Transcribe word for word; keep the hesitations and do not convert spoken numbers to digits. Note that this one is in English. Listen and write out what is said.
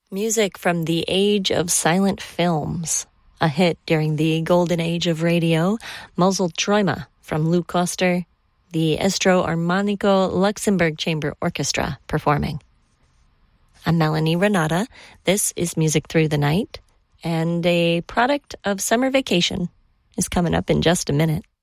Music from the age of silent films. A hit during the golden age of radio, Muzzle Träume from Lou Koster, the Estro Armonico Luxembourg Chamber Orchestra performing. I'm Melanie Renata. This is Music Through the Night, and a product of summer vacation is coming up in just a minute.